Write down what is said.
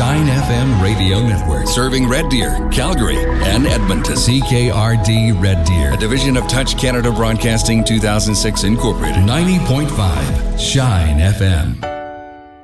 Shine FM Radio Network. Serving Red Deer, Calgary, and Edmonton. CKRD Red Deer. A division of Touch Canada Broadcasting 2006 Incorporated. 90.5 Shine FM.